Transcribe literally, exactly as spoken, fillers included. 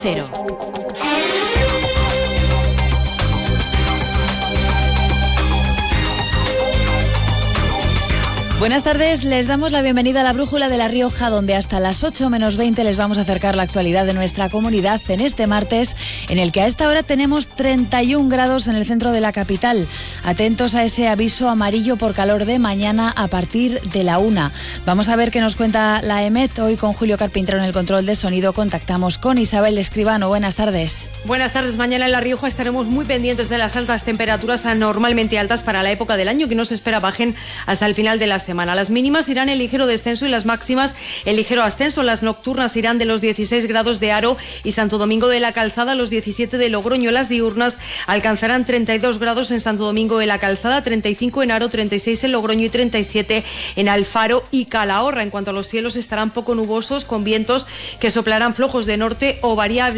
Cero. Buenas tardes, les damos la bienvenida a la Brújula de La Rioja, donde hasta las ocho menos veinte les vamos a acercar la actualidad de nuestra comunidad en este martes, en el que a esta hora tenemos treinta y un grados en el centro de la capital. Atentos a ese aviso amarillo por calor de mañana a partir de la una. Vamos a ver qué nos cuenta la EMET. Hoy con Julio Carpintero en el control de sonido contactamos con Isabel Escribano. Buenas tardes. Buenas tardes. Mañana en La Rioja estaremos muy pendientes de las altas temperaturas anormalmente altas para la época del año, que no se espera bajen hasta el final de la semana. Las mínimas irán en ligero descenso y las máximas en ligero ascenso. Las nocturnas irán de los dieciséis grados de Haro y Santo Domingo de la Calzada a los diecisiete de Logroño. Las diurnas alcanzarán treinta y dos grados en Santo Domingo de la Calzada, treinta y cinco en Haro, treinta y seis en Logroño y treinta y siete en Alfaro y Calahorra. En cuanto a los cielos, estarán poco nubosos con vientos que soplarán flojos de norte o variables.